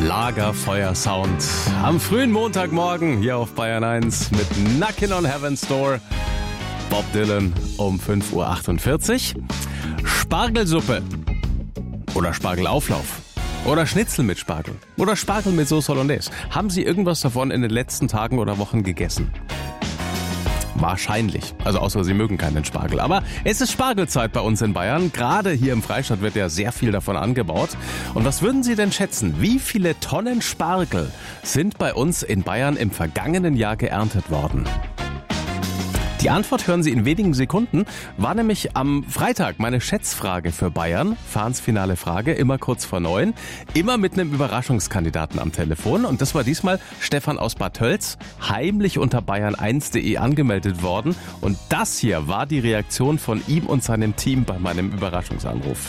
Lagerfeuer-Sound am frühen Montagmorgen hier auf Bayern 1 mit Knockin' on Heaven's Door. Bob Dylan um 5.48 Uhr. Spargelsuppe oder Spargelauflauf oder Schnitzel mit Spargel oder Spargel mit Sauce Hollandaise. Haben Sie irgendwas davon in den letzten Tagen oder Wochen gegessen? Wahrscheinlich. Also außer Sie mögen keinen Spargel. Aber es ist Spargelzeit bei uns in Bayern. Gerade hier im Freistaat wird ja sehr viel davon angebaut. Und was würden Sie denn schätzen? Wie viele Tonnen Spargel sind bei uns in Bayern im vergangenen Jahr geerntet worden? Die Antwort hören Sie in wenigen Sekunden. War nämlich am Freitag meine Schätzfrage für Bayern. Fahns finale Frage, immer kurz vor 9. Immer mit einem Überraschungskandidaten am Telefon. Und das war diesmal Stefan aus Bad Tölz, heimlich unter bayern1.de angemeldet worden. Und das hier war die Reaktion von ihm und seinem Team bei meinem Überraschungsanruf.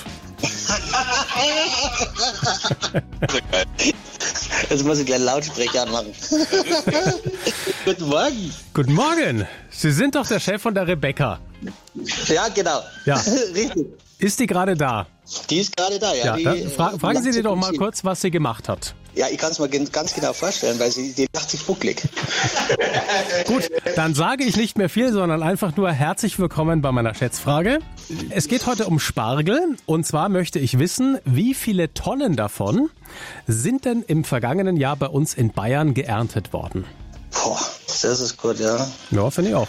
Jetzt muss ich gleich Lautsprecher anmachen. Guten Morgen. Guten Morgen. Sie sind doch der Chef von der Rebecca. Ja, genau. Ja. Richtig. Ist die gerade da? Die ist gerade da, ja. Ja, dann fragen Sie die doch mal kurz, was sie gemacht hat. Ja, ich kann es mir ganz genau vorstellen, weil die macht sich bucklig. Gut, dann sage ich nicht mehr viel, sondern einfach nur herzlich willkommen bei meiner Schätzfrage. Es geht heute um Spargel und zwar möchte ich wissen, wie viele Tonnen davon sind denn im vergangenen Jahr bei uns in Bayern geerntet worden? Boah, das ist gut, ja. Ja, finde ich auch.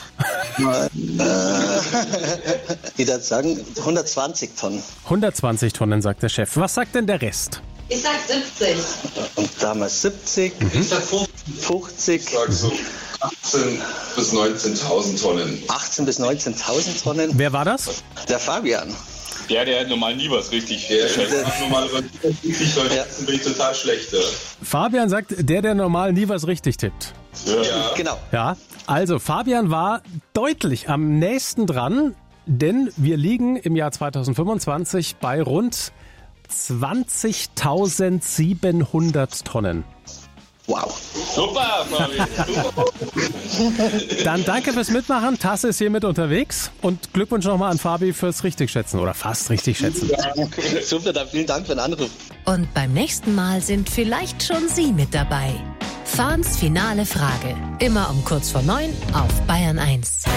Ich würde sagen 120 Tonnen. 120 Tonnen, sagt der Chef. Was sagt denn der Rest? Ich sag 70. Und damals 70, Ich sag 50, Ich sage so 18.000 bis 19.000 Tonnen. 18.000 bis 19.000 Tonnen. Wer war das? Der Fabian. Der hat normal nie was richtig. Der macht normalerweise richtig, weil bin ich total schlecht. Ja. Fabian sagt, der normal nie was richtig tippt. Ja. Genau. Ja, also Fabian war deutlich am nächsten dran, denn wir liegen im Jahr 2025 bei rund 20.700 Tonnen. Wow. Super, Fabi. Dann danke fürs Mitmachen. Tasse ist hier mit unterwegs. Und Glückwunsch nochmal an Fabi fürs Richtigschätzen oder fast Richtigschätzen. Super, dann vielen Dank für den Anruf. Und beim nächsten Mal sind vielleicht schon Sie mit dabei. Fahns finale Frage. Immer um kurz vor 9 auf Bayern 1.